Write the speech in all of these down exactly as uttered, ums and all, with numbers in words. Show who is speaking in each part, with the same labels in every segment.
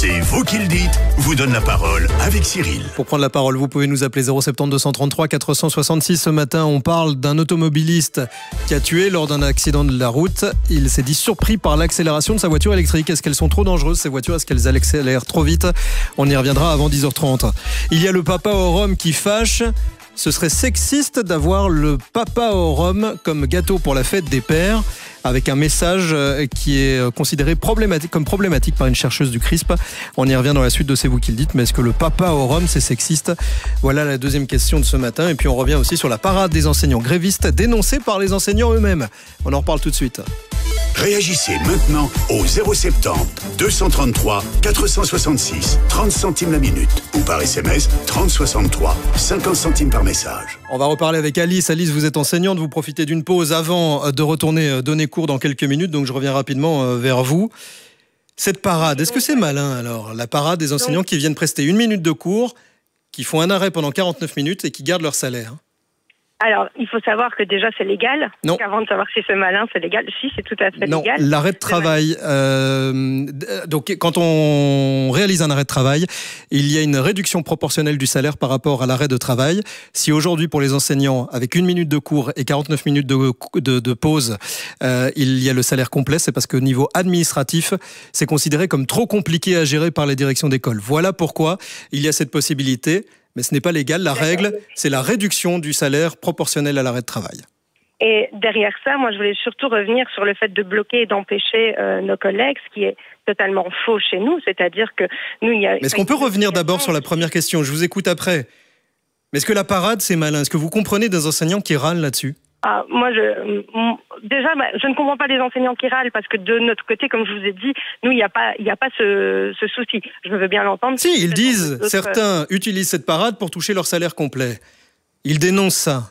Speaker 1: C'est vous qui le dites, vous donne la parole avec Cyril.
Speaker 2: Pour prendre la parole, vous pouvez nous appeler zéro sept deux deux trente-trois quatre cent soixante-six. Ce matin, on parle d'un automobiliste qui a tué lors d'un accident de la route. Il s'est dit surpris par l'accélération de sa voiture électrique. Est-ce qu'elles sont trop dangereuses, ces voitures? Est-ce qu'elles accélèrent trop vite? On y reviendra avant dix heures trente. Il y a le papa au rhum qui fâche. Ce serait sexiste d'avoir le papa au rhum comme gâteau pour la fête des pères, avec un message qui est considéré problématique, comme problématique par une chercheuse du C R I S P. On y revient dans la suite de C'est vous qui le dites, mais est-ce que le papa au rhum c'est sexiste? Voilà la deuxième question de ce matin. Et puis on revient aussi sur la parade des enseignants grévistes dénoncée par les enseignants eux-mêmes. On en reparle tout de suite.
Speaker 1: Réagissez maintenant au zéro sept zéro deux cent trente-trois quatre cent soixante-six, trente centimes la minute, ou par S M S trente soixante-trois, cinquante centimes par message.
Speaker 2: On va reparler avec Alice. Alice, vous êtes enseignante, vous profitez d'une pause avant de retourner donner cours dans quelques minutes, donc je reviens rapidement vers vous. Cette parade, est-ce que c'est malin alors? La parade des enseignants qui viennent prester une minute de cours, qui font un arrêt pendant quarante-neuf minutes et qui gardent leur salaire.
Speaker 3: Alors, il faut savoir que déjà c'est légal.
Speaker 2: Non.
Speaker 3: Donc avant de savoir si c'est malin, c'est légal. Si, c'est tout à fait
Speaker 2: non,
Speaker 3: légal.
Speaker 2: Non, l'arrêt de travail. Euh, donc, quand on réalise un arrêt de travail, il y a une réduction proportionnelle du salaire par rapport à l'arrêt de travail. Si aujourd'hui, pour les enseignants, avec une minute de cours et quarante-neuf minutes de, de, de pause, euh, il y a le salaire complet, c'est parce qu'au niveau administratif, c'est considéré comme trop compliqué à gérer par les directions d'école. Voilà pourquoi il y a cette possibilité. Mais ce n'est pas légal. La règle, c'est la réduction du salaire proportionnel à l'arrêt de travail.
Speaker 3: Et derrière ça, moi, je voulais surtout revenir sur le fait de bloquer et d'empêcher euh, nos collègues, ce qui est totalement faux chez nous. C'est-à-dire que nous, il y a...
Speaker 2: Mais est-ce qu'on peut revenir d'abord sur la première question? Je vous écoute après. Mais est-ce que la parade, c'est malin? Est-ce que vous comprenez des enseignants qui râlent là-dessus?
Speaker 3: Ah, moi, je, déjà, bah, je ne comprends pas les enseignants qui râlent parce que de notre côté, comme je vous ai dit, nous, il n'y a pas, il n'y a pas ce, ce souci. Je veux bien l'entendre.
Speaker 2: Si, ils disent, certains utilisent cette parade pour toucher leur salaire complet. Ils dénoncent ça.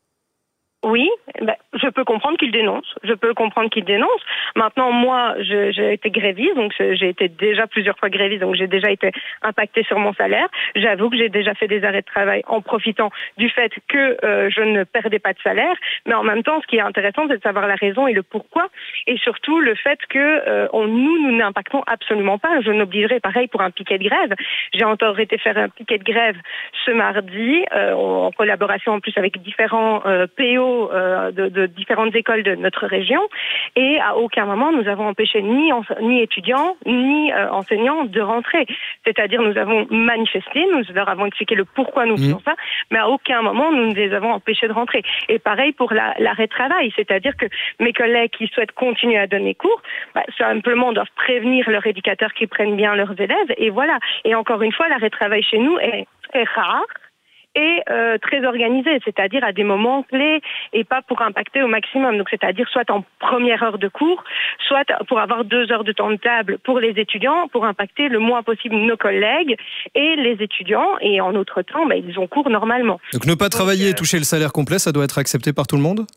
Speaker 3: Oui, ben, je peux comprendre qu'ils dénoncent. Je peux comprendre qu'ils dénoncent. Maintenant, moi, je, j'ai été gréviste, donc j'ai été déjà plusieurs fois gréviste, donc j'ai déjà été impactée sur mon salaire. J'avoue que j'ai déjà fait des arrêts de travail en profitant du fait que euh, je ne perdais pas de salaire. Mais en même temps, ce qui est intéressant, c'est de savoir la raison et le pourquoi, et surtout le fait que euh, on, nous, nous n'impactons absolument pas. Je n'obligerai pareil pour un piquet de grève. J'ai encore été faire un piquet de grève ce mardi, euh, en collaboration en plus avec différents euh, P O Euh, de, de différentes écoles de notre région, et à aucun moment nous avons empêché ni, en, ni étudiants ni euh, enseignants de rentrer. C'est-à-dire nous avons manifesté, nous leur avons expliqué le pourquoi nous faisons ça, mais à aucun moment nous les avons empêchés de rentrer. Et pareil pour la, l'arrêt de travail, c'est-à-dire que mes collègues qui souhaitent continuer à donner cours, bah, simplement doivent prévenir leurs éducateurs qu'ils prennent bien leurs élèves, et voilà. Et encore une fois, l'arrêt de travail chez nous est très rare et euh, très organisé, c'est-à-dire à des moments clés et pas pour impacter au maximum. Donc, c'est-à-dire soit en première heure de cours, soit pour avoir deux heures de temps de table pour les étudiants, pour impacter le moins possible nos collègues et les étudiants. Et en autre temps, bah, ils ont cours normalement.
Speaker 2: Donc, ne pas travailler
Speaker 3: Donc,
Speaker 2: et toucher le salaire complet, ça doit être accepté par tout le monde?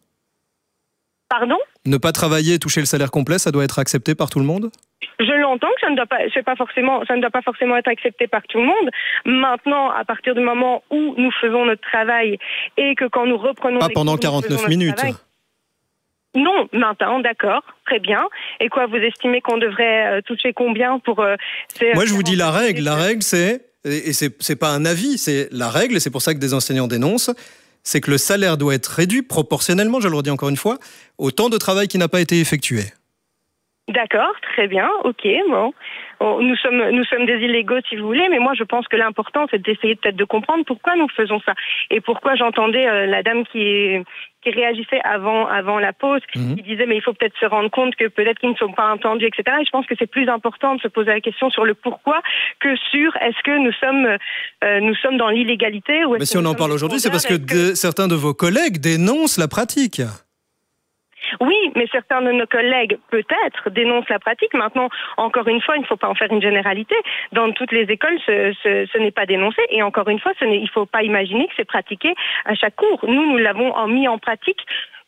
Speaker 3: Pardon?
Speaker 2: Ne pas travailler et toucher le salaire complet, ça doit être accepté par tout le monde?
Speaker 3: Je l'entends que ça ne doit pas, c'est pas forcément, ça ne doit pas forcément être accepté par tout le monde. Maintenant, à partir du moment où nous faisons notre travail et que quand nous reprenons...
Speaker 2: Pas pendant quarante-neuf minutes.
Speaker 3: Travail, non, maintenant, d'accord, très bien. Et quoi, vous estimez qu'on devrait euh, toucher combien pour... Euh,
Speaker 2: Moi, je vous dis la règle. La règle, c'est, et c'est, c'est pas un avis, c'est la règle, et c'est pour ça que des enseignants dénoncent, c'est que le salaire doit être réduit proportionnellement, je le redis encore une fois, au temps de travail qui n'a pas été effectué.
Speaker 3: D'accord, très bien, ok, bon. Nous sommes, nous sommes des illégaux si vous voulez, mais moi je pense que l'important c'est d'essayer peut-être de comprendre pourquoi nous faisons ça. Et pourquoi j'entendais euh, la dame qui, qui réagissait avant, avant la pause, mmh. qui disait mais il faut peut-être se rendre compte que peut-être qu'ils ne sont pas entendus, et cetera. Et je pense que c'est plus important de se poser la question sur le pourquoi que sur est-ce que nous sommes, euh, nous sommes dans l'illégalité ou est-ce
Speaker 2: Mais si
Speaker 3: que
Speaker 2: on en parle aujourd'hui, c'est parce que, que... De, certains de vos collègues dénoncent la pratique.
Speaker 3: Oui, mais certains de nos collègues, peut-être, dénoncent la pratique. Maintenant, encore une fois, il ne faut pas en faire une généralité. Dans toutes les écoles, ce, ce, ce n'est pas dénoncé. Et encore une fois, ce n'est, il ne faut pas imaginer que c'est pratiqué à chaque cours. Nous, nous l'avons mis en pratique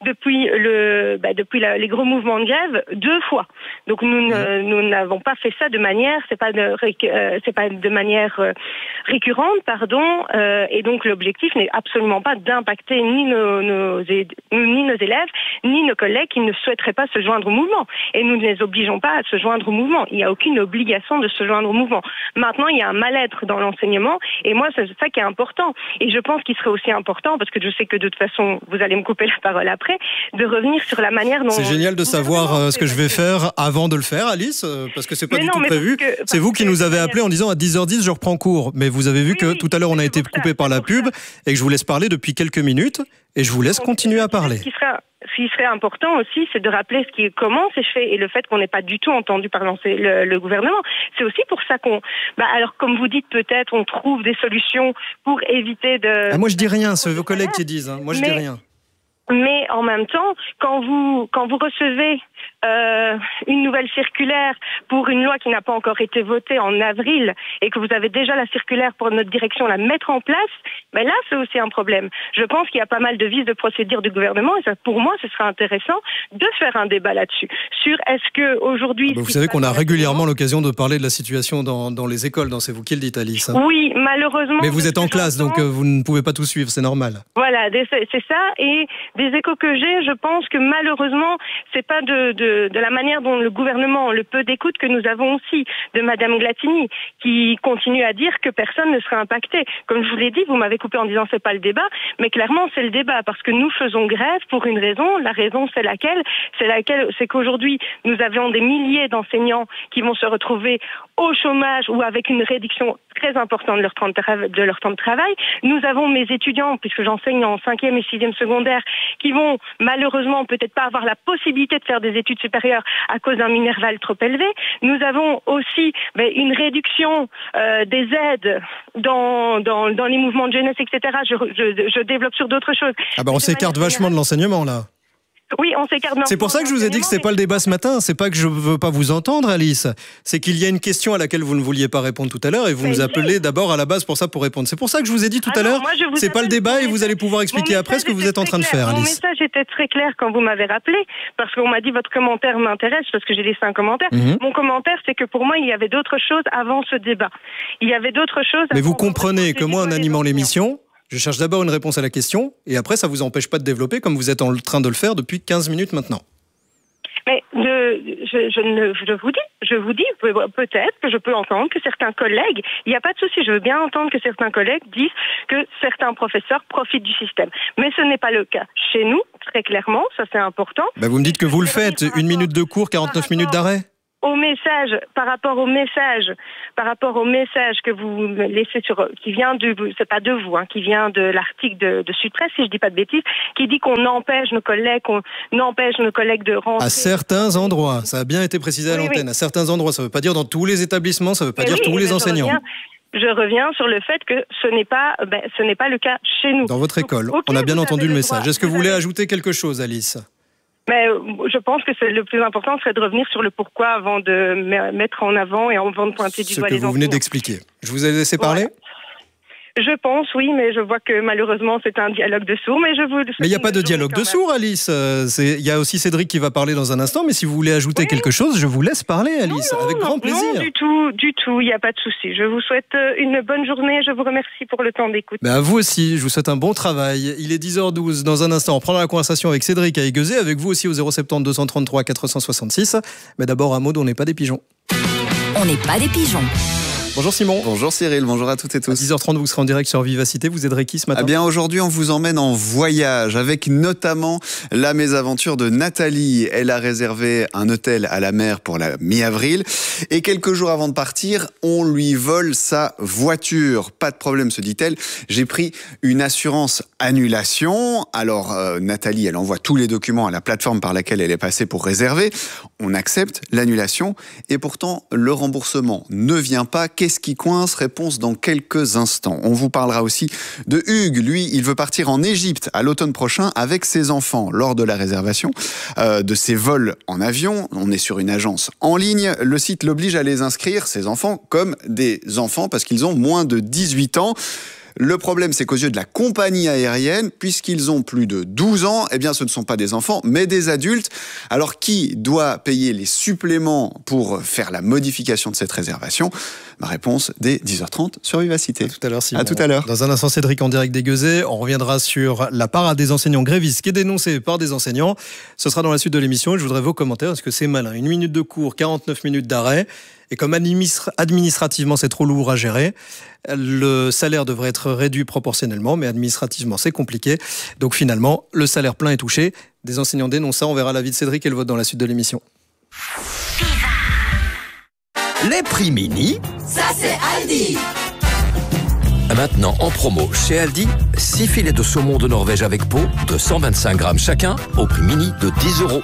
Speaker 3: depuis le, bah, depuis la, les gros mouvements de grève deux fois. Donc nous ne, nous n'avons pas fait ça de manière, c'est pas de, euh, c'est pas de manière euh, récurrente, pardon. Euh, et donc l'objectif n'est absolument pas d'impacter ni nos, nos, ni nos élèves, ni nos collègues qui ne souhaiteraient pas se joindre au mouvement. Et nous ne les obligeons pas à se joindre au mouvement. Il n'y a aucune obligation de se joindre au mouvement. Maintenant, il y a un mal-être dans l'enseignement, et moi, c'est ça qui est important. Et je pense qu'il serait aussi important, parce que je sais que de toute façon, vous allez me couper la parole après, de revenir sur la manière dont...
Speaker 2: C'est génial de savoir euh, ce que je vais faire avant de le faire, Alice, euh, parce que c'est pas mais du non, tout prévu. Que, c'est vous qui nous avez appelé en disant à dix heures dix, je reprends cours. Mais vous avez vu oui, que tout à l'heure, on a été coupé ça, par la pub, et que je vous laisse parler depuis quelques minutes, et je vous laisse Donc, continuer à parler.
Speaker 3: Ce qui sera... Ce qui serait important aussi, c'est de rappeler ce qui, comment c'est fait et le fait qu'on n'ait pas du tout entendu parler le, le gouvernement. C'est aussi pour ça qu'on... Bah alors, comme vous dites, peut-être, on trouve des solutions pour éviter de...
Speaker 2: Ah, moi, je dis rien, c'est vos collègues qui disent. Hein. Moi, je
Speaker 3: mais,
Speaker 2: dis rien.
Speaker 3: Mais en même temps, quand vous, quand vous recevez euh, une nouvelle circulaire pour une loi qui n'a pas encore été votée en avril et que vous avez déjà la circulaire pour notre direction la mettre en place, ben là, c'est aussi un problème. Je pense qu'il y a pas mal de vices de procédure du gouvernement et ça, pour moi, ce serait intéressant de faire un débat là-dessus. Sur est-ce que aujourd'hui...
Speaker 2: Ah bah vous savez qu'on a régulièrement l'occasion de parler de la situation dans, dans les écoles, dans, c'est vous qui le dites, Alice. Hein.
Speaker 3: Oui, malheureusement...
Speaker 2: Mais vous êtes en classe, donc euh, vous ne pouvez pas tout suivre, c'est normal.
Speaker 3: Voilà, c'est, c'est ça. Et des échos que j'ai, je pense que malheureusement, c'est pas de, de, de la manière dont le gouvernement, le peu d'écoute que nous avons aussi de Madame Glatini, qui continue à dire que personne ne sera impacté. Comme je vous l'ai dit, vous m'avez coupé en disant c'est pas le débat, mais clairement c'est le débat parce que nous faisons grève pour une raison. La raison c'est laquelle, c'est laquelle, c'est qu'aujourd'hui nous avons des milliers d'enseignants qui vont se retrouver au chômage ou avec une réduction très importante de leur temps de, tra- de leur temps de travail. Nous avons mes étudiants, puisque j'enseigne en cinquième et sixième secondaire, qui vont malheureusement peut-être pas avoir la possibilité de faire des études supérieures à cause d'un minerval trop élevé. Nous avons aussi ben, une réduction euh, des aides dans, dans, dans les mouvements de jeunesse, et cetera. Je, je, je développe sur d'autres choses.
Speaker 2: Ah ben on s'écarte vachement de l'enseignement là.
Speaker 3: Oui, on s'écarte.
Speaker 2: C'est pour ça que je vous ai dit que c'est pas le débat ce matin. C'est pas que je veux pas vous entendre, Alice. C'est qu'il y a une question à laquelle vous ne vouliez pas répondre tout à l'heure et vous mais nous appelez oui. d'abord à la base pour ça pour répondre. C'est pour ça que je vous ai dit tout ah à non, l'heure. C'est pas le débat et vous allez pouvoir expliquer après ce que vous êtes en train de faire, Alice.
Speaker 3: Mon message était très clair quand vous m'avez rappelé parce qu'on m'a dit votre commentaire m'intéresse parce que j'ai laissé un commentaire. Mm-hmm. Mon commentaire, c'est que pour moi, il y avait d'autres choses avant ce débat. Il y avait d'autres choses.
Speaker 2: Mais vous comprenez que moi, en animant l'émission, je cherche d'abord une réponse à la question, et après, ça ne vous empêche pas de développer, comme vous êtes en train de le faire depuis quinze minutes maintenant.
Speaker 3: Mais de, je, je, ne, je vous dis, je vous dis peut-être que je peux entendre que certains collègues, il n'y a pas de souci, je veux bien entendre que certains collègues disent que certains professeurs profitent du système. Mais ce n'est pas le cas chez nous, très clairement, ça c'est important.
Speaker 2: Bah vous me dites que vous le faites, une minute de cours, quarante-neuf minutes d'arrêt.
Speaker 3: Au message, par rapport au message, par rapport au message que vous laissez sur, qui vient du, c'est pas de vous, hein, qui vient de l'article de, de Sud Presse, si je dis pas de bêtises, qui dit qu'on empêche nos collègues, qu'on empêche nos collègues de rentrer.
Speaker 2: À certains endroits, ça a bien été précisé à oui, l'antenne, oui. à certains endroits, ça veut pas dire dans tous les établissements, ça veut pas mais dire oui, tous les enseignants.
Speaker 3: Je reviens, je reviens sur le fait que ce n'est pas, ben, ce n'est pas le cas chez nous.
Speaker 2: Dans votre école, Donc, okay, on a bien entendu le message. Est-ce que vous, vous voulez avez... ajouter quelque chose, Alice ?
Speaker 3: Mais je pense que c'est le plus important serait de revenir sur le pourquoi avant de mettre en avant et avant de pointer du doigt les enseignants.
Speaker 2: Ce que vous venez d'expliquer. Je vous ai laissé parler ?
Speaker 3: Voilà. Je pense, oui, mais je vois que malheureusement c'est un dialogue de sourds. Mais je vous.
Speaker 2: Mais il n'y a pas de dialogue de sourds, Alice. Il y a aussi Cédric qui va parler dans un instant. Mais si vous voulez ajouter oui. quelque chose, je vous laisse parler, Alice,
Speaker 3: non, non,
Speaker 2: avec grand
Speaker 3: non,
Speaker 2: plaisir.
Speaker 3: Non, du tout, du tout. Il n'y a pas de souci. Je vous souhaite une bonne journée. Je vous remercie pour le temps d'écoute.
Speaker 2: Ben à vous aussi. Je vous souhaite un bon travail. Il est dix heures douze. Dans un instant, on prendra la conversation avec Cédric à Aiguezé, avec vous aussi au zéro sept zéro deux cent trente-trois quatre cent soixante-six. Mais d'abord, un mot on n'est pas des pigeons.
Speaker 4: On n'est pas des pigeons.
Speaker 2: Bonjour Simon.
Speaker 5: Bonjour Cyril, bonjour à toutes et tous.
Speaker 2: À dix heures trente, vous serez en direct sur Vivacité. Vous aiderez qui ce matin ?
Speaker 5: Eh bien, aujourd'hui, on vous emmène en voyage avec notamment la mésaventure de Nathalie. Elle a réservé un hôtel à la mer pour la mi-avril. Et quelques jours avant de partir, on lui vole sa voiture. Pas de problème, se dit-elle. J'ai pris une assurance annulation. Alors, euh, Nathalie, elle envoie tous les documents à la plateforme par laquelle elle est passée pour réserver. On accepte l'annulation. Et pourtant, le remboursement ne vient pas. Qu'est-ce qui coince ? Réponse dans quelques instants. On vous parlera aussi de Hugues. Lui, il veut partir en Égypte à l'automne prochain avec ses enfants. Lors de la réservation euh, de ses vols en avion, on est sur une agence en ligne. Le site l'oblige à les inscrire, ses enfants, comme des enfants parce qu'ils ont moins de dix-huit ans. Le problème, c'est qu'aux yeux de la compagnie aérienne, puisqu'ils ont plus de douze ans, eh bien, ce ne sont pas des enfants, mais des adultes. Alors, qui doit payer les suppléments pour faire la modification de cette réservation ? Ma réponse dès dix heures trente sur Vivacité.
Speaker 2: À tout à l'heure, Simon.
Speaker 5: À tout à l'heure.
Speaker 2: Dans un instant, Cédric en direct des Gueusets. On reviendra sur la parade des enseignants grévistes qui est dénoncée par des enseignants. Ce sera dans la suite de l'émission. Je voudrais vos commentaires parce que c'est malin. Une minute de cours, quarante-neuf minutes d'arrêt. Et comme administra- administrativement, c'est trop lourd à gérer, le salaire devrait être réduit proportionnellement, mais administrativement, c'est compliqué. Donc finalement, le salaire plein est touché. Des enseignants dénoncent ça. On verra l'avis de Cédric et le vote dans la suite de l'émission.
Speaker 6: Les prix mini,
Speaker 4: Ça, c'est Aldi.
Speaker 6: maintenant en promo chez Aldi, six filets de saumon de Norvège avec peau de cent vingt-cinq grammes chacun au prix mini de dix euros.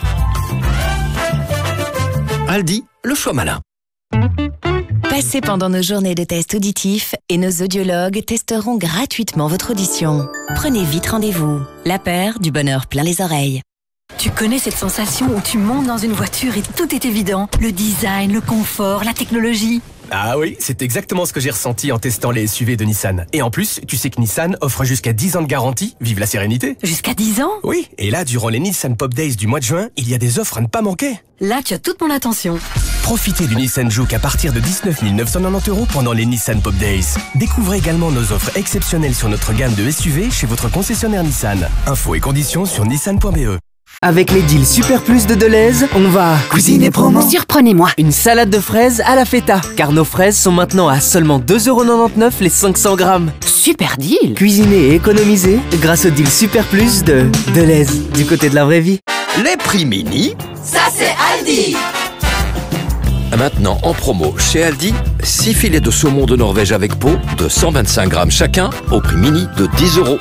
Speaker 6: Aldi, le choix malin.
Speaker 4: Passez pendant nos journées de tests auditifs et nos audiologues testeront gratuitement votre audition. Prenez vite rendez-vous. La paire du bonheur plein les oreilles.
Speaker 7: Tu connais cette sensation où tu montes dans une voiture et tout est évident? Le design, le confort, la technologie.
Speaker 8: Ah oui, c'est exactement ce que j'ai ressenti en testant les S U V de Nissan. Et en plus, tu sais que Nissan offre jusqu'à dix ans de garantie. Vive la sérénité.
Speaker 7: Jusqu'à dix ans?
Speaker 8: Oui, et là, durant les Nissan Pop Days du mois de juin, il y a des offres à ne pas manquer.
Speaker 7: Là, tu as toute mon attention.
Speaker 8: Profitez du Nissan Juke à partir de dix-neuf mille neuf cent quatre-vingt-dix euros pendant les Nissan Pop Days. Découvrez également nos offres exceptionnelles sur notre gamme de S U V chez votre concessionnaire Nissan. Infos et conditions sur nissan point b e.
Speaker 9: Avec les deals Super Plus de Deleuze, on va cuisiner promo.
Speaker 7: Surprenez-moi.
Speaker 9: Une salade de fraises à la feta, car nos fraises sont maintenant à seulement deux euros quatre-vingt-dix-neuf les cinq cents grammes.
Speaker 7: Super deal.
Speaker 9: Cuisiner et économiser grâce au deal Super Plus de Deleuze, du côté de la vraie vie.
Speaker 6: Les prix mini,
Speaker 4: Ça, c'est Aldi.
Speaker 6: maintenant en promo chez Aldi, six filets de saumon de Norvège avec peau de cent vingt-cinq grammes chacun au prix mini de dix euros.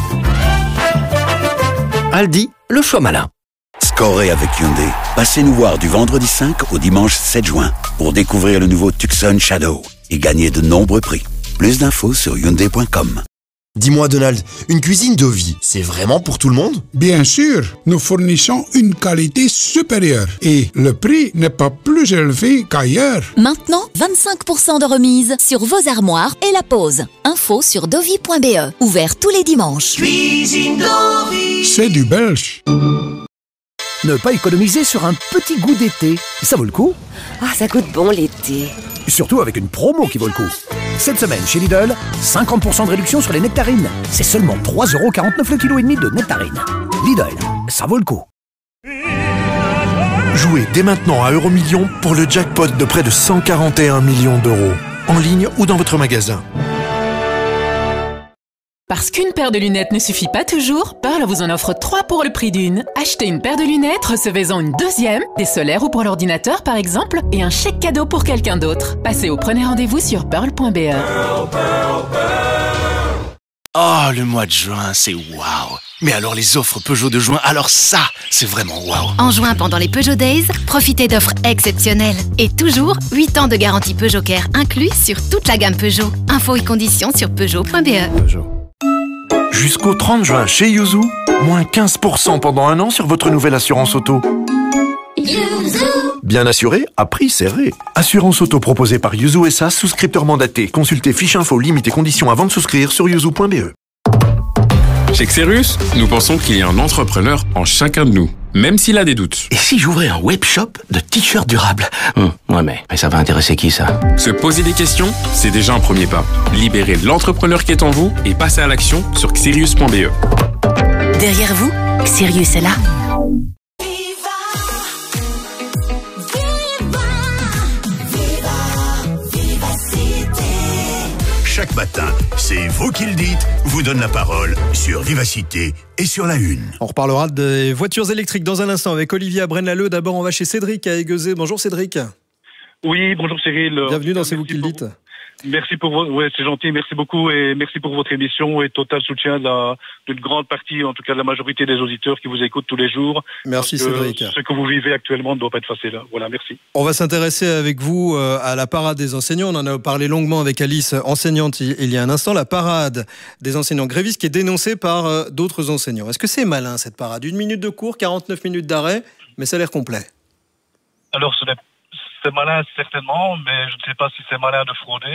Speaker 6: Aldi, le choix malin.
Speaker 1: Scorez avec Hyundai. Passez nous voir du vendredi cinq au dimanche sept juin pour découvrir le nouveau Tucson Shadow et gagner de nombreux prix. Plus d'infos sur hyundai point com.
Speaker 10: Dis-moi Donald, une cuisine Dovi, c'est vraiment pour tout le monde?
Speaker 11: Bien sûr, nous fournissons une qualité supérieure et le prix n'est pas plus élevé qu'ailleurs.
Speaker 4: Maintenant, vingt-cinq pour cent de remise sur vos armoires et la pose. Info sur dovi point b e. Ouvert tous les dimanches.
Speaker 11: Cuisine Dovi, c'est du belge.
Speaker 12: Ne pas économiser sur un petit goût d'été, ça vaut le coup.
Speaker 7: Ah, ça goûte bon l'été.
Speaker 12: Surtout avec une promo qui vaut le coup. Cette semaine chez Lidl, cinquante pour cent de réduction sur les nectarines. C'est seulement trois euros quarante-neuf le kilo et demi de nectarines. Lidl, ça vaut le coup.
Speaker 13: Jouez dès maintenant à Euromillions pour le jackpot de près de cent quarante et un millions d'euros. En ligne ou dans votre magasin.
Speaker 14: Parce qu'une paire de lunettes ne suffit pas toujours, Pearl vous en offre trois pour le prix d'une. Achetez une paire de lunettes, recevez-en une deuxième, des solaires ou pour l'ordinateur par exemple, et un chèque cadeau pour quelqu'un d'autre. Passez au premier rendez-vous sur pearl point b e.
Speaker 15: Oh, le mois de juin, c'est waouh. Mais alors les offres Peugeot de juin, alors ça, c'est vraiment waouh.
Speaker 16: En juin, pendant les Peugeot Days, profitez d'offres exceptionnelles. Et toujours, huit ans de garantie Peugeot Care inclus sur toute la gamme Peugeot. Infos et conditions sur peugeot point b e. Peugeot.
Speaker 13: Jusqu'au trente juin chez Yuzu, moins quinze pour cent pendant un an sur votre nouvelle assurance auto.
Speaker 16: Yuzu.
Speaker 13: Bien assuré, à prix serré. Assurance auto proposée par Yuzu S A, souscripteur mandaté. Consultez fiche info, limites et conditions avant de souscrire sur yuzu point b e.
Speaker 17: Chez Xerius, nous pensons qu'il y a un entrepreneur en chacun de nous, même s'il a des doutes.
Speaker 15: Et si j'ouvrais un web shop de t-shirts durables? hum, Ouais, mais, mais ça va intéresser qui, ça?
Speaker 17: Se poser des questions, c'est déjà un premier pas. Libérez l'entrepreneur qui est en vous et passez à l'action sur xerius point b e.
Speaker 7: Derrière vous, Sirius est là.
Speaker 1: Chaque matin, c'est vous qui le dites, vous donne la parole sur Vivacité et sur la Une.
Speaker 2: On reparlera des voitures électriques dans un instant avec Olivier à Braine-l'Alleud. D'abord, on va chez Cédric à Aiguezé. Bonjour Cédric.
Speaker 18: Oui, bonjour Cyril.
Speaker 2: Bienvenue dans C'est vous qui le dites.
Speaker 18: Merci pour votre, ouais, c'est gentil, merci beaucoup et merci pour votre émission et total soutien de la, d'une grande partie, en tout cas de la majorité des auditeurs qui vous écoutent tous les jours.
Speaker 2: Merci Cédric.
Speaker 18: Ce que vous vivez actuellement ne doit pas être facile. Voilà, merci.
Speaker 2: On va s'intéresser avec vous à la parade des enseignants. On en a parlé longuement avec Alice, enseignante, il y a un instant. La parade des enseignants grévistes qui est dénoncée par d'autres enseignants. Est-ce que c'est malin cette parade? Une minute de cours, quarante-neuf minutes d'arrêt, mais salaire complet.
Speaker 18: Alors ce n'est C'est malin certainement, mais je ne sais pas si c'est malin de frauder.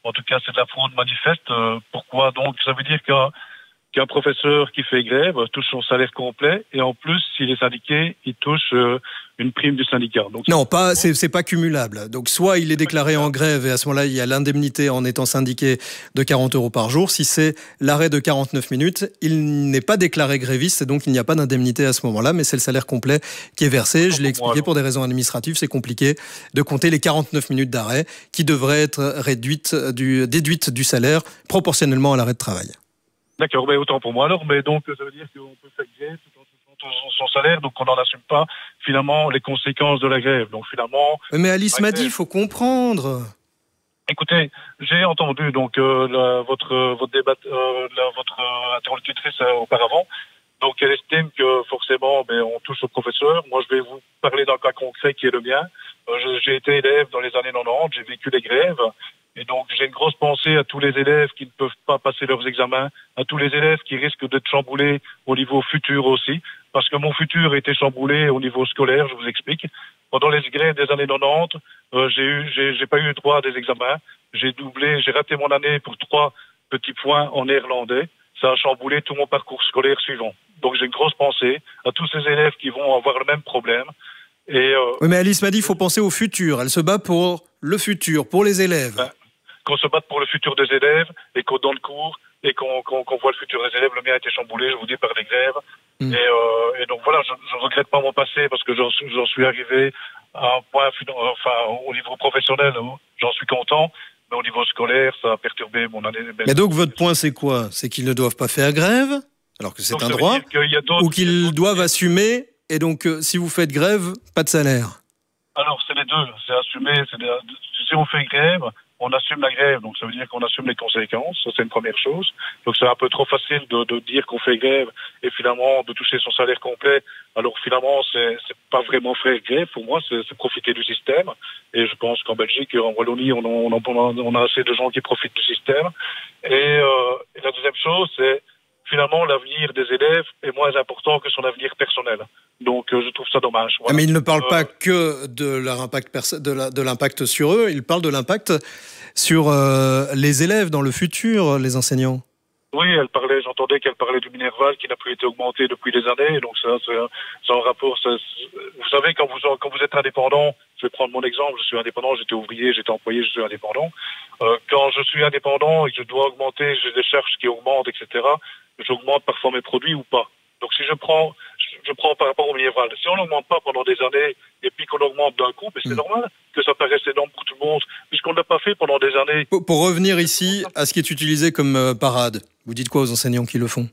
Speaker 18: En tout cas, c'est de la fraude manifeste. Euh, pourquoi donc? Ça veut dire qu'un qu'un professeur qui fait grève touche son salaire complet et en plus, s'il est syndiqué, il touche euh, une prime du syndicat. Donc,
Speaker 2: non, pas, c'est, c'est pas cumulable. Donc, soit il est déclaré en grève et à ce moment-là, il y a l'indemnité en étant syndiqué de quarante euros par jour. Si c'est l'arrêt de quarante-neuf minutes, il n'est pas déclaré gréviste et donc il n'y a pas d'indemnité à ce moment-là, mais c'est le salaire complet qui est versé. Je l'ai expliqué, pour des raisons administratives, c'est compliqué de compter les quarante-neuf minutes d'arrêt qui devraient être réduites du, déduites du salaire proportionnellement à l'arrêt de travail.
Speaker 18: D'accord, mais autant pour moi alors, mais donc ça veut dire qu'on peut faire grève tout en touchant son salaire, donc on n'en assume pas finalement les conséquences de la grève. Donc finalement.
Speaker 2: Mais Alice m'a dit, il faut comprendre.
Speaker 18: Écoutez, j'ai entendu donc euh, la, votre votre débat, euh, la, votre euh, interlocutrice euh, auparavant. Donc elle estime que forcément, ben, on touche au professeur. Moi, je vais vous parler d'un cas concret qui est le mien. Euh, je, j'ai été élève dans les années quatre-vingt-dix, j'ai vécu les grèves. Et donc, j'ai une grosse pensée à tous les élèves qui ne peuvent pas passer leurs examens, à tous les élèves qui risquent d'être chamboulés au niveau futur aussi, parce que mon futur a été chamboulé au niveau scolaire, je vous explique. Pendant les grèves des années quatre-vingt-dix, euh, j'ai eu, j'ai, j'ai pas eu le droit à des examens. J'ai doublé, j'ai raté mon année pour trois petits points en néerlandais. Ça a chamboulé tout mon parcours scolaire suivant. Donc, j'ai une grosse pensée à tous ces élèves qui vont avoir le même problème. Et, euh,
Speaker 2: oui, mais Alice m'a dit, il faut penser au futur. Elle se bat pour le futur, pour les élèves.
Speaker 18: Ben, qu'on se batte pour le futur des élèves et qu'on donne cours et qu'on, qu'on, qu'on voit le futur des élèves. Le mien a été chamboulé, je vous dis, par les grèves. Mmh. Et, euh, et donc voilà, je ne regrette pas mon passé parce que j'en, j'en suis arrivé à un point, enfin, au niveau professionnel, j'en suis content. Mais au niveau scolaire, ça a perturbé mon année.
Speaker 2: Mais donc votre point, c'est quoi? C'est qu'ils ne doivent pas faire grève, alors que c'est donc, un droit, ou qu'ils doivent assumer, et donc euh, si vous faites grève, pas de salaire?
Speaker 18: Alors c'est les deux, c'est assumer. C'est des, si on fait grève, on assume la grève, donc ça veut dire qu'on assume les conséquences, ça c'est une première chose. Donc c'est un peu trop facile de, de dire qu'on fait grève et finalement de toucher son salaire complet. Alors finalement c'est, c'est pas vraiment faire grève, pour moi c'est, c'est profiter du système. Et je pense qu'en Belgique, en Wallonie, on, on, on, on a assez de gens qui profitent du système. Et, euh, et la deuxième chose, c'est finalement l'avenir des élèves est moins important que son avenir personnel. Donc euh, je trouve ça dommage. Voilà.
Speaker 2: Mais il ne parle
Speaker 18: euh,
Speaker 2: pas que de leur impact perso- de, la, de l'impact sur eux, il parle de l'impact sur euh, les élèves dans le futur, les enseignants.
Speaker 18: Oui, elle parlait, j'entendais qu'elle parlait du Minerval qui n'a plus été augmenté depuis des années, donc ça, c'est, c'est un rapport. C'est, vous savez, quand vous, quand vous êtes indépendant, je vais prendre mon exemple, je suis indépendant, j'étais ouvrier, j'étais employé, je suis indépendant. Euh, quand je suis indépendant et que je dois augmenter, j'ai des charges qui augmentent, et cetera, j'augmente parfois mes produits ou pas. Donc si je prends, je prends par rapport au Minerval, si on n'augmente pas pendant des années et puis qu'on augmente d'un coup, mais c'est mmh. normal que ça paraisse énorme pour tout le monde, puisqu'on ne l'a pas fait pendant des années.
Speaker 2: Pour, pour revenir ici à ce qui est utilisé comme euh, parade, vous dites quoi aux enseignants qui le font?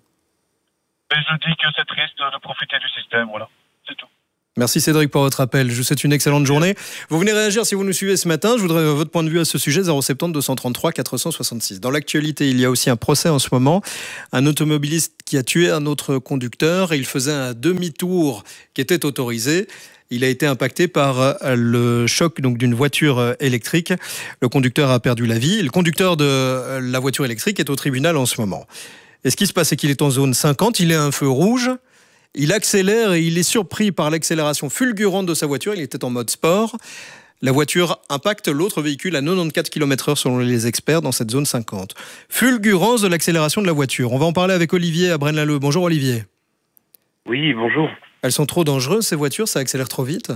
Speaker 18: Et je dis que c'est triste de profiter du système, voilà, c'est tout.
Speaker 2: Merci Cédric pour votre appel. Je vous souhaite une excellente journée. Vous venez réagir si vous nous suivez ce matin. Je voudrais votre point de vue à ce sujet, zéro sept zéro deux cent trente-trois quatre cent soixante-six. Dans l'actualité, il y a aussi un procès en ce moment. Un automobiliste qui a tué un autre conducteur et il faisait un demi-tour qui était autorisé. Il a été impacté par le choc donc, d'une voiture électrique. Le conducteur a perdu la vie. Le conducteur de la voiture électrique est au tribunal en ce moment. Et ce qui se passe, c'est qu'il est en zone cinquante, il est à un feu rouge. Il accélère et il est surpris par l'accélération fulgurante de sa voiture. Il était en mode sport. La voiture impacte l'autre véhicule à quatre-vingt-quatorze kilomètres heure selon les experts dans cette zone cinquante. Fulgurance de l'accélération de la voiture. On va en parler avec Olivier à Braine-l'Alleud. Bonjour Olivier.
Speaker 19: Oui, bonjour.
Speaker 2: Elles sont trop dangereuses ces voitures, ça accélère trop vite?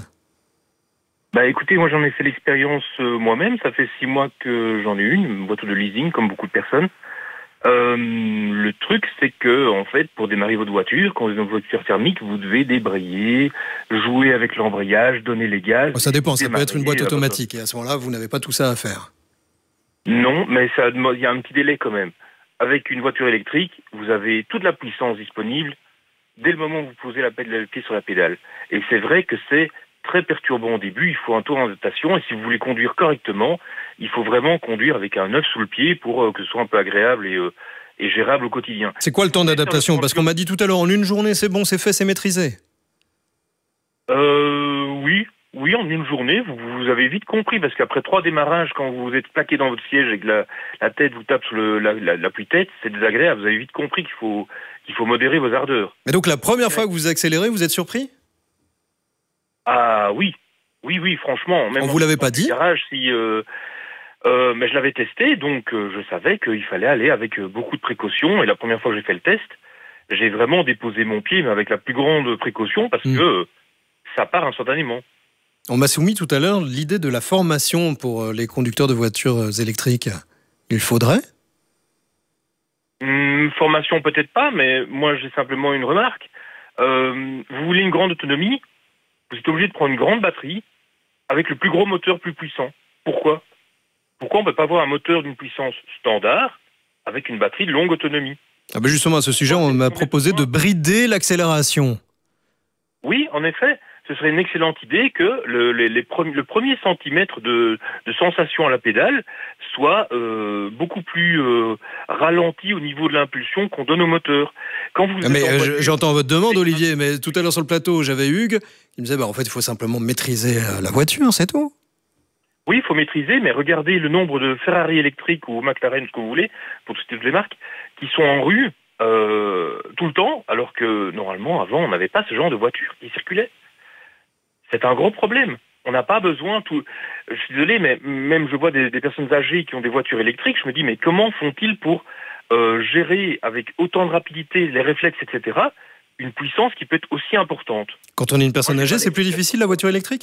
Speaker 19: Bah écoutez, moi j'en ai fait l'expérience euh, moi-même. Ça fait six mois que j'en ai une, une voiture de leasing comme beaucoup de personnes. Euh, le truc, c'est que, en fait, pour démarrer votre voiture, quand vous avez une voiture thermique, vous devez débrayer, jouer avec l'embrayage, donner les gaz.
Speaker 2: Ça dépend, ça peut être une boîte automatique. Et à ce moment-là, vous n'avez pas tout ça à faire.
Speaker 19: Non, mais ça, il y a un petit délai quand même. Avec une voiture électrique, vous avez toute la puissance disponible dès le moment où vous posez la pédale, le pied sur la pédale. Et c'est vrai que c'est très perturbant au début, il faut un tour d'adaptation, et si vous voulez conduire correctement, il faut vraiment conduire avec un œuf sous le pied pour euh, que ce soit un peu agréable et, euh, et gérable au quotidien.
Speaker 2: C'est quoi le temps d'adaptation? Parce qu'on m'a dit tout à l'heure, en une journée, c'est bon, c'est fait, c'est maîtrisé.
Speaker 19: Euh, oui, oui, en une journée, vous, vous avez vite compris, parce qu'après trois démarrages, quand vous êtes plaqué dans votre siège et que la, la tête vous tape sur le, la, la, l'appui-tête, c'est désagréable, vous avez vite compris qu'il faut, qu'il faut modérer vos ardeurs.
Speaker 2: Mais donc la première fois que vous accélérez, vous êtes surpris?
Speaker 19: Ah oui, oui, oui, franchement. Même
Speaker 2: on vous l'avait pas dit?
Speaker 19: Garage, si, euh, Euh, mais je l'avais testé, donc euh, je savais qu'il fallait aller avec euh, beaucoup de précautions. Et la première fois que j'ai fait le test, j'ai vraiment déposé mon pied, mais avec la plus grande précaution, parce mmh. que euh, ça part instantanément.
Speaker 2: On m'a soumis tout à l'heure l'idée de la formation pour les conducteurs de voitures électriques. Il faudrait ?
Speaker 19: Hum, formation peut-être pas, mais moi j'ai simplement une remarque. Euh, vous voulez une grande autonomie ? Vous êtes obligé de prendre une grande batterie avec le plus gros moteur plus puissant. Pourquoi ? Pourquoi on ne peut pas avoir un moteur d'une puissance standard avec une batterie de longue autonomie ?
Speaker 2: Ah ben justement, à ce sujet, on m'a proposé de brider l'accélération.
Speaker 19: Oui, en effet. Ce serait une excellente idée que le, les, les pre- le premier centimètre de, de sensation à la pédale soit euh, beaucoup plus euh, ralenti au niveau de l'impulsion qu'on donne au moteur. Quand vous
Speaker 2: ah mais euh, voiture, j'entends votre demande, Olivier, mais tout à l'heure sur le plateau, j'avais Hugues qui me disait bah, en fait, il faut simplement maîtriser la voiture, c'est tout.
Speaker 19: Oui, il faut maîtriser, mais regardez le nombre de Ferrari électriques ou McLaren, ce que vous voulez, pour citer toutes les marques, qui sont en rue euh, tout le temps, alors que normalement, avant, on n'avait pas ce genre de voiture qui circulait. C'est un gros problème. On n'a pas besoin tout. Je suis désolé, mais même je vois des, des personnes âgées qui ont des voitures électriques. Je me dis, mais comment font-ils pour euh, gérer avec autant de rapidité les réflexes, et cetera, une puissance qui peut être aussi importante ?
Speaker 2: Quand on est une personne âgée, c'est plus difficile la voiture électrique ?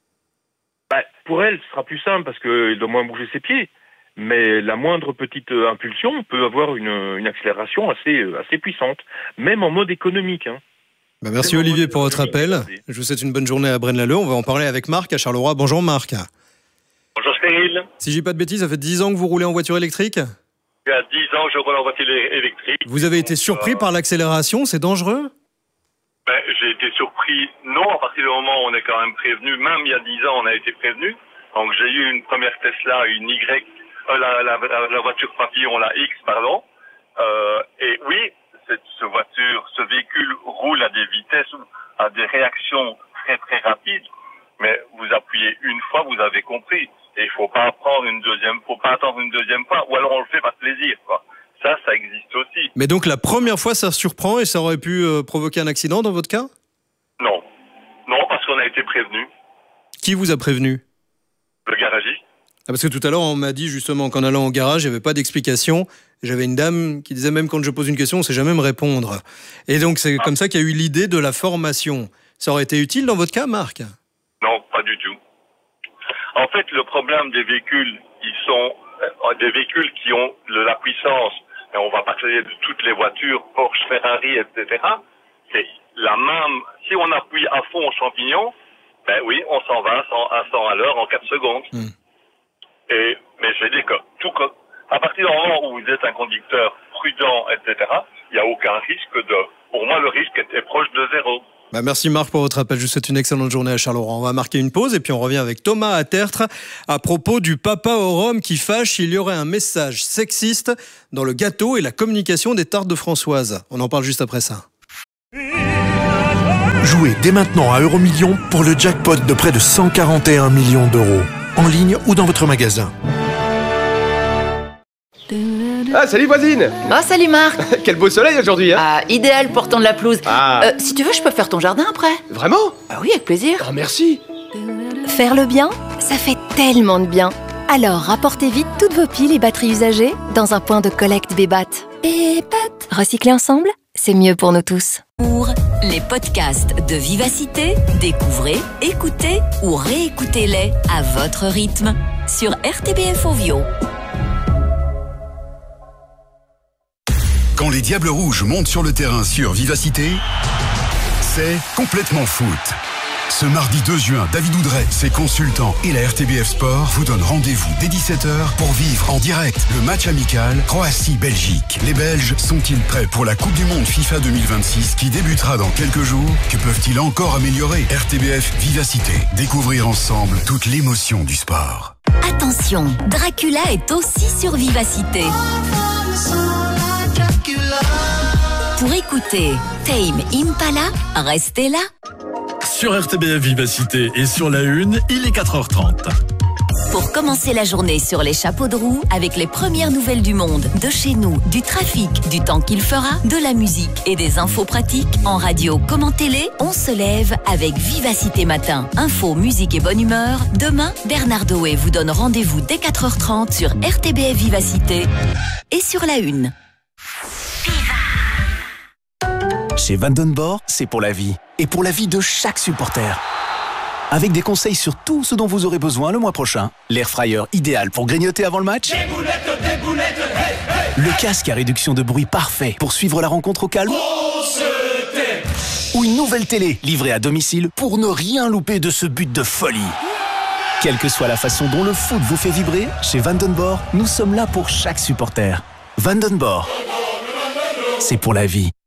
Speaker 19: Bah, pour elle, ce sera plus simple parce qu'elle doit moins bouger ses pieds. Mais la moindre petite euh, impulsion peut avoir une, une accélération assez, euh, assez puissante, même en mode économique. Hein.
Speaker 2: Bah merci Olivier pour votre appel. Je vous souhaite une bonne journée à Braine-l'Alleud. On va en parler avec Marc à Charleroi. Bonjour Marc.
Speaker 20: Bonjour Cyril.
Speaker 2: Si je dis pas de bêtises, ça fait dix ans que vous roulez en voiture électrique ?
Speaker 20: Il y a dix ans, je roule en voiture électrique.
Speaker 2: Vous avez été surpris euh... par l'accélération, c'est dangereux ?
Speaker 20: ben, J'ai été surpris, non, à partir du moment où on est quand même prévenu. Même il y a dix ans, on a été prévenu. Donc j'ai eu une première Tesla, une Y, euh, la, la, la, la voiture papillon, la X, pardon. Euh, et oui, cette ce voiture, ce véhicule roule à des vitesses, à des réactions très très rapides, mais vous appuyez une fois, vous avez compris. Et il faut pas prendre une deuxième, faut pas attendre une deuxième fois, ou alors on le fait par plaisir, quoi. Ça, ça existe aussi.
Speaker 2: Mais donc la première fois, ça surprend et ça aurait pu euh, provoquer un accident dans votre cas ?
Speaker 20: Non. Non, parce qu'on a été prévenu.
Speaker 2: Qui vous a prévenu ?
Speaker 20: Le garagiste.
Speaker 2: Ah parce que tout à l'heure, on m'a dit justement qu'en allant au garage, il n'y avait pas d'explication. J'avais une dame qui disait même quand je pose une question, on ne sait jamais me répondre. Et donc c'est ah. comme ça qu'il y a eu l'idée de la formation. Ça aurait été utile dans votre cas, Marc ?
Speaker 20: Non, pas du tout. En fait, le problème des véhicules, ils sont euh, des véhicules qui ont de la puissance, et on va parler de toutes les voitures, Porsche, Ferrari, et cetera. C'est la même. Si on appuie à fond au champignon, ben oui, on s'en va à cent à l'heure en quatre secondes. Mm. Et, mais je vais dire que tout, à partir du moment où vous êtes un conducteur prudent, et cetera, il n'y a aucun risque de... Pour moi, le risque est proche de zéro.
Speaker 2: Bah merci Marc pour votre appel. Je vous souhaite une excellente journée à Charleroi. On va marquer une pause et puis on revient avec Thomas à Tertre à propos du papa au rhum qui fâche. Il y aurait un message sexiste dans le gâteau et la communication des tartes de Françoise. On en parle juste après ça.
Speaker 13: Jouez dès maintenant à Euromillions pour le jackpot de près de cent quarante et un millions d'euros. En ligne ou dans votre magasin.
Speaker 21: Ah, salut voisine.
Speaker 22: Oh, salut Marc.
Speaker 21: Quel beau soleil aujourd'hui, hein.
Speaker 22: Ah, idéal pour tondre la pelouse.
Speaker 21: Ah.
Speaker 22: Euh, si tu veux, je peux faire ton jardin après.
Speaker 21: Vraiment?
Speaker 22: Ah oui, avec plaisir.
Speaker 21: Oh, merci.
Speaker 23: Faire le bien, ça fait tellement de bien. Alors, rapportez vite toutes vos piles et batteries usagées dans un point de collecte Bébat. Bébat. Recycler ensemble, c'est mieux pour nous tous.
Speaker 4: Pour les podcasts de Vivacité, découvrez, écoutez ou réécoutez-les à votre rythme sur R T B F Ovio.
Speaker 1: Quand les Diables Rouges montent sur le terrain sur Vivacité, c'est complètement foot. Ce mardi deux juin, David Oudret, ses consultants et la R T B F Sport vous donnent rendez-vous dès dix-sept heures pour vivre en direct le match amical Croatie-Belgique. Les Belges sont-ils prêts pour la Coupe du Monde FIFA deux mille vingt-six qui débutera dans quelques jours? Que peuvent-ils encore améliorer? R T B F Vivacité. Découvrir ensemble toute l'émotion du sport.
Speaker 4: Attention, Dracula est aussi sur Vivacité. Pour écouter Tame Impala, restez là.
Speaker 24: Sur R T B F Vivacité et sur la Une, il est quatre heures trente.
Speaker 4: Pour commencer la journée sur les chapeaux de roue avec les premières nouvelles du monde, de chez nous, du trafic, du temps qu'il fera, de la musique et des infos pratiques, en radio comme en télé, on se lève avec Vivacité Matin. Info, musique et bonne humeur. Demain, Bernard Doé vous donne rendez-vous dès quatre heures trente sur R T B F Vivacité et sur la une.
Speaker 12: Chez Vandenborg, c'est pour la vie. Et pour la vie de chaque supporter. Avec des conseils sur tout ce dont vous aurez besoin le mois prochain. L'air fryer idéal pour grignoter avant le match.
Speaker 3: Des boulettes, des boulettes, hey, hey.
Speaker 12: Le casque à réduction de bruit parfait pour suivre la rencontre au calme.
Speaker 3: On se tait.
Speaker 12: Ou une nouvelle télé livrée à domicile pour ne rien louper de ce but de folie. Quelle que soit la façon dont le foot vous fait vibrer, chez Vandenborg, nous sommes là pour chaque supporter. Vandenborg, c'est pour la vie.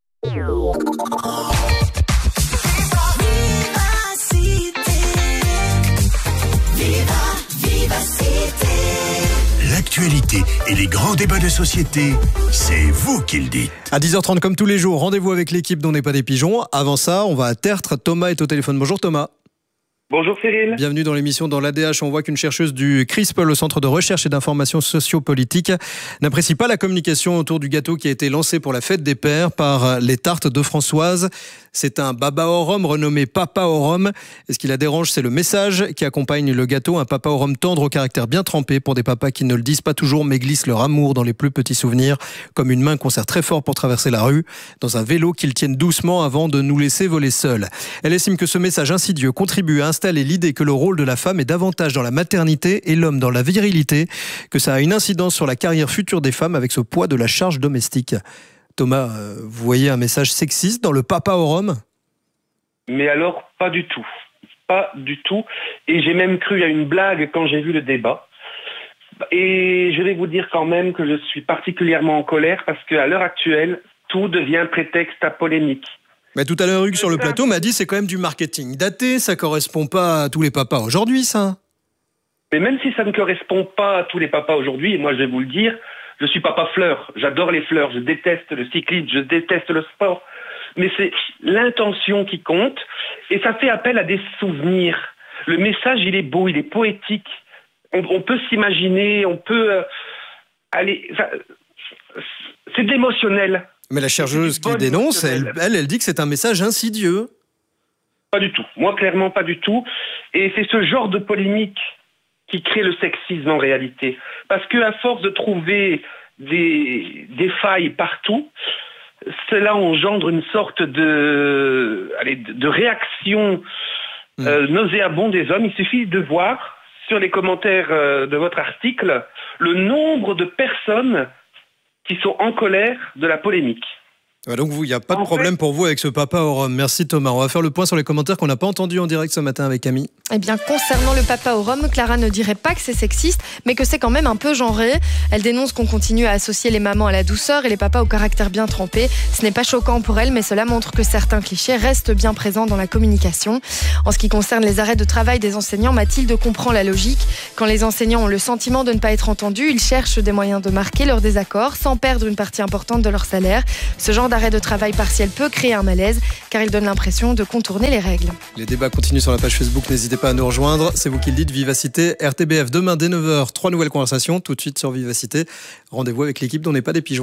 Speaker 1: L'actualité et les grands débats de société, c'est vous qui le dites.
Speaker 2: À dix heures trente comme tous les jours, rendez-vous avec l'équipe dont n'est pas des pigeons. Avant ça, on va à Tertre. Thomas est au téléphone. Bonjour Thomas.
Speaker 5: Bonjour Cyril.
Speaker 2: Bienvenue dans l'émission. Dans l'A D H, on voit qu'une chercheuse du CRISP, le Centre de recherche et d'information sociopolitique, n'apprécie pas la communication autour du gâteau qui a été lancé pour la fête des pères par les tartes de Françoise. C'est un baba au rhum renommé papa au rhum. Et ce qui la dérange, c'est le message qui accompagne le gâteau. Un papa au rhum tendre au caractère bien trempé pour des papas qui ne le disent pas toujours mais glissent leur amour dans les plus petits souvenirs, comme une main qu'on serre très fort pour traverser la rue, dans un vélo qu'ils tiennent doucement avant de nous laisser voler seuls. Elle estime que ce message insidieux contribue à installer l'idée que le rôle de la femme est davantage dans la maternité et l'homme dans la virilité, que ça a une incidence sur la carrière future des femmes avec ce poids de la charge domestique. Thomas, vous voyez un message sexiste dans le papa au rhum ?
Speaker 5: Mais alors, pas du tout. Pas du tout. Et j'ai même cru à une blague quand j'ai vu le débat. Et je vais vous dire quand même que je suis particulièrement en colère parce qu'à l'heure actuelle, tout devient prétexte à polémique.
Speaker 2: Mais tout à l'heure, Hugues sur le plateau m'a dit c'est quand même du marketing daté, ça correspond pas à tous les papas aujourd'hui, ça.
Speaker 5: Mais même si ça ne correspond pas à tous les papas aujourd'hui, et moi je vais vous le dire, je suis papa fleur, j'adore les fleurs, je déteste le cyclisme, je déteste le sport, mais c'est l'intention qui compte, et ça fait appel à des souvenirs. Le message, il est beau, il est poétique, on, on peut s'imaginer, on peut euh, aller... Ça, c'est de l'émotionnel.
Speaker 2: Mais la chercheuse qui dénonce, elle, elle, elle dit que c'est un message insidieux.
Speaker 5: Pas du tout. Moi, clairement, pas du tout. Et c'est ce genre de polémique qui crée le sexisme en réalité. Parce qu'à force de trouver des, des failles partout, cela engendre une sorte de, allez, de réaction euh, nauséabonde des hommes. Il suffit de voir sur les commentaires euh, de votre article le nombre de personnes qui sont en colère de la polémique.
Speaker 2: Ouais, donc il n'y a pas de en problème fait... pour vous avec ce papa au rhum. Merci Thomas. On va faire le point sur les commentaires qu'on n'a pas entendus en direct ce matin avec Camille.
Speaker 8: Eh bien, concernant le papa au rhum, Clara ne dirait pas que c'est sexiste, mais que c'est quand même un peu genré. Elle dénonce qu'on continue à associer les mamans à la douceur et les papas au caractère bien trempé. Ce n'est pas choquant pour elle, mais cela montre que certains clichés restent bien présents dans la communication. En ce qui concerne les arrêts de travail des enseignants, Mathilde comprend la logique. Quand les enseignants ont le sentiment de ne pas être entendus, ils cherchent des moyens de marquer leur désaccord sans perdre une partie importante de leur salaire. Ce genre d'arrêt de travail partiel peut créer un malaise car il donne l'impression de contourner les règles.
Speaker 2: Les débats continuent sur la page Facebook, n'hésitez pas à nous rejoindre. C'est vous qui le dites, Vivacité, R T B F. Demain dès neuf heures, trois nouvelles conversations, tout de suite sur Vivacité. Rendez-vous avec l'équipe dont n'est pas des pigeons.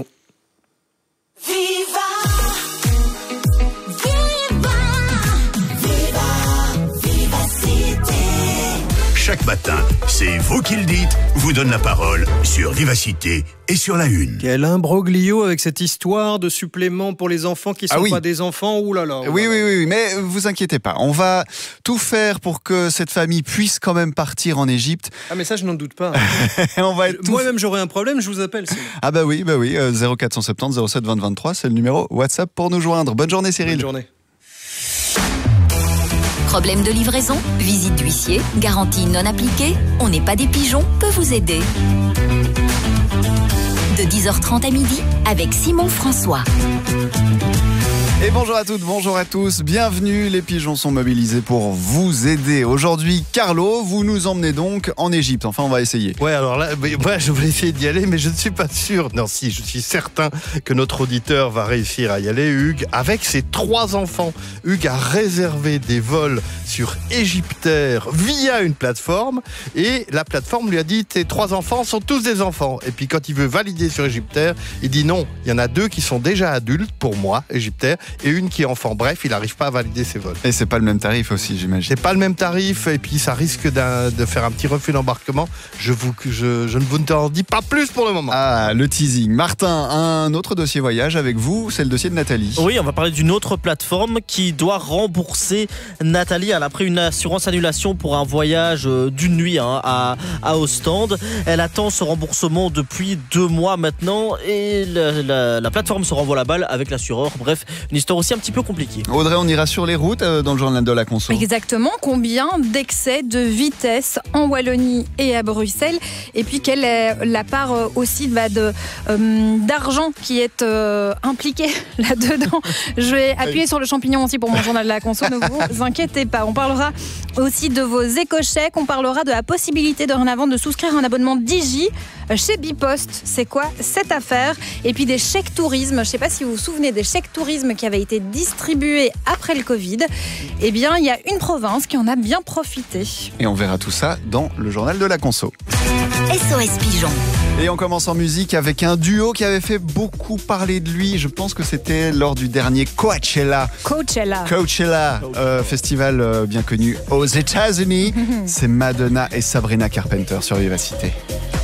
Speaker 1: Chaque matin, c'est vous qui le dites, vous donne la parole sur Vivacité et sur la une.
Speaker 2: Quel imbroglio avec cette histoire de suppléments pour les enfants qui ne sont ah oui. pas des enfants. Ouh là là.
Speaker 24: Oui, oui, oui, mais vous inquiétez pas. On va tout faire pour que cette famille puisse quand même partir en Égypte.
Speaker 2: Ah mais ça, je n'en doute pas.
Speaker 24: On va être
Speaker 2: Moi-même, tout... j'aurais un problème, je vous appelle. Sinon.
Speaker 24: Ah bah oui, bah oui, euh, zéro quatre cent soixante-dix zéro sept vingt vingt-trois, c'est le numéro WhatsApp pour nous joindre. Bonne journée Cyril.
Speaker 2: Bonne journée.
Speaker 4: Problème de livraison, visite d'huissier, garantie non appliquée, on n'est pas des pigeons, peut vous aider. De dix heures trente à midi, avec Simon François.
Speaker 24: Et bonjour à toutes, bonjour à tous, bienvenue, les pigeons sont mobilisés pour vous aider. Aujourd'hui, Carlo, vous nous emmenez donc en Égypte, enfin on va essayer.
Speaker 6: Ouais, alors là, ouais, je voulais essayer d'y aller, mais je ne suis pas sûr. Non, si, je suis certain que notre auditeur va réussir à y aller. Hugues, avec ses trois enfants, Hugues a réservé des vols sur Égyptair via une plateforme, et la plateforme lui a dit, tes trois enfants sont tous des enfants. Et puis quand il veut valider sur Égyptair, il dit non, il y en a deux qui sont déjà adultes, pour moi, Égyptair, et une qui est enfant. Bref, il n'arrive pas à valider ses vols.
Speaker 24: Et c'est pas le même tarif aussi, j'imagine.
Speaker 6: C'est pas le même tarif, et puis ça risque d'un, de faire un petit refus d'embarquement. Je, vous, je, je ne vous en dis pas plus pour le moment.
Speaker 24: Ah, le teasing. Martin, un autre dossier voyage avec vous, c'est le dossier de Nathalie.
Speaker 9: Oui, on va parler d'une autre plateforme qui doit rembourser Nathalie. Elle a pris une assurance annulation pour un voyage d'une nuit hein, à, à Ostende. Elle attend ce remboursement depuis deux mois maintenant, et la, la, la plateforme se renvoie la balle avec l'assureur. Bref, une histoire aussi un petit peu compliquée.
Speaker 24: Audrey, on ira sur les routes euh, dans le journal de la conso.
Speaker 10: Exactement. Combien d'excès de vitesse en Wallonie et à Bruxelles, et puis quelle est la part euh, aussi bah, de, euh, d'argent qui est euh, impliquée là-dedans. Je vais appuyer sur le champignon aussi pour mon journal de la conso, ne vous inquiétez pas. On parlera aussi de vos éco-chèques, on parlera de la possibilité dorénavant de souscrire un abonnement Digi chez Bipost. C'est quoi cette affaire? Et puis des chèques tourisme. Je ne sais pas si vous vous souvenez des chèques tourisme qui avaient été distribués après le Covid. Eh bien, il y a une province qui en a bien profité.
Speaker 24: Et on verra tout ça dans le journal de la conso.
Speaker 4: S O S Pigeon.
Speaker 24: Et on commence en musique avec un duo qui avait fait beaucoup parler de lui. Je pense que c'était lors du dernier Coachella.
Speaker 10: Coachella.
Speaker 24: Coachella, euh, festival euh, bien connu aux États-Unis. C'est Madonna et Sabrina Carpenter sur Vivacité.